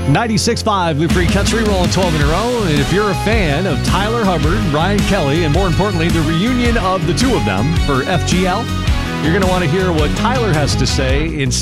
96.5 Lou Free Country, rolling 12 in a row. And if you're a fan of Tyler Hubbard, Ryan Kelly, and more importantly, the reunion of the two of them for FGL, you're going to want to hear what Tyler has to say in